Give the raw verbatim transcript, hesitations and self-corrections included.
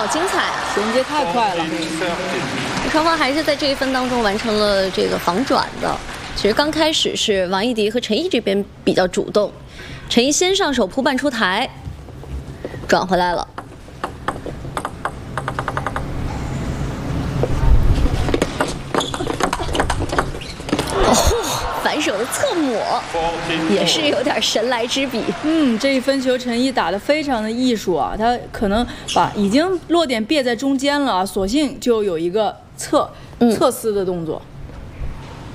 好精彩啊！ 衔接太快了。 双方还是在这一分当中完成了这个防转的。其实刚开始是王艺迪和陈毅这边比较主动，陈毅先上手扑半出台，转回来了。哦，反手的侧抹也是有点神来之笔。 嗯，这一分球陈毅打得非常的艺术啊，他可能把已经落点别在中间了啊，索性就有一个侧侧丝的动作。嗯